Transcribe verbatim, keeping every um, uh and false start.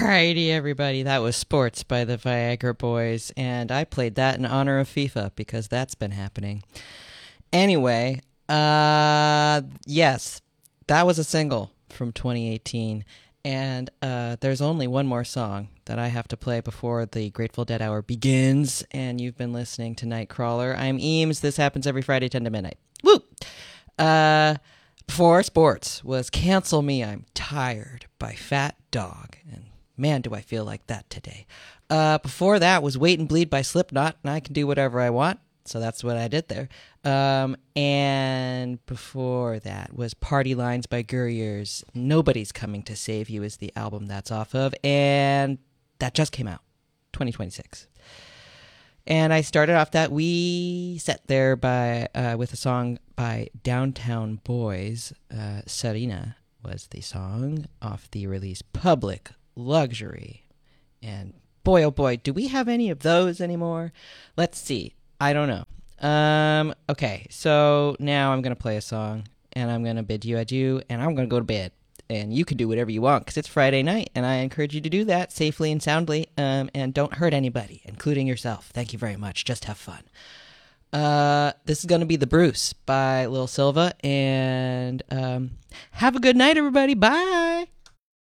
Alrighty, everybody. That was Sports by the Viagra Boys, and I played that in honor of FIFA because that's been happening. Anyway, uh, yes, that was a single from twenty eighteen, and uh, there's only one more song that I have to play before the Grateful Dead Hour begins, and you've been listening to Nightcrawler. I'm Eames. This happens every Friday, ten to midnight. Woo! Uh... Before Sports was Cancel Me, I'm Tired by Fat Dog. And man, do I feel like that today. Uh, before that was Wait and Bleed by Slipknot, and I can do whatever I want. So that's what I did there. Um, and before that was Party Lines by Gurriers. Nobody's Coming to Save You is the album that's off of. And that just came out, twenty twenty-six. And I started off that wee set there by uh, with a song by Downtown Boys. Uh, Serena was the song off the release Public Luxury. And boy, oh boy, do we have any of those anymore? Let's see. I don't know. Um, okay, so now I'm going to play a song, and I'm going to bid you adieu, and I'm going to go to bed. And you can do whatever you want because it's Friday night, and I encourage you to do that safely and soundly, um, and don't hurt anybody, including yourself. Thank you very much. Just have fun. Uh, this is going to be The Bruce by Lil Silva, and um, have a good night, everybody. Bye.